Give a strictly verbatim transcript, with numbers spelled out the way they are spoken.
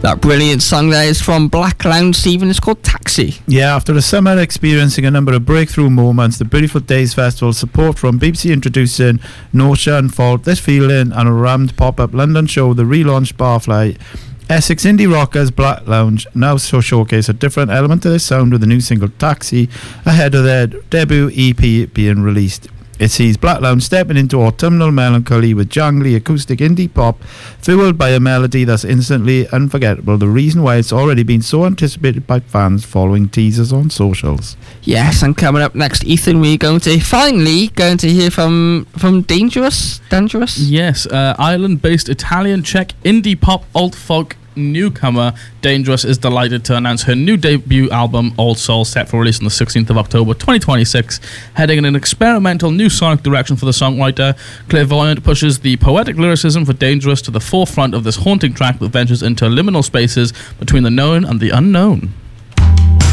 That brilliant song there is from Black Lounge, Stephen. It's called Taxi. Yeah, after a summer experiencing a number of breakthrough moments, the Beautiful Days Festival support from B B C introducing Notia and Fault, This Feeling, and a rammed pop-up London show, the relaunched Barfly. Essex indie rockers Black Lounge now so showcase a different element to their sound with the new single Taxi ahead of their debut E P being released. It sees Black Lounge stepping into autumnal melancholy with jangly acoustic indie pop fueled by a melody that's instantly unforgettable, the reason why it's already been so anticipated by fans following teasers on socials. Yes, and coming up next, Ethan, we're going to finally going to hear from from Dangerous Dangerous Yes, uh, Ireland-based Italian-Czech indie pop alt-folk newcomer Dangerous is delighted to announce her new debut album Old Soul, set for release on the sixteenth of October twenty twenty-six, heading in an experimental new sonic direction for the songwriter. Clairvoyant pushes the poetic lyricism for Dangerous to the forefront of this haunting track that ventures into liminal spaces between the known and the unknown.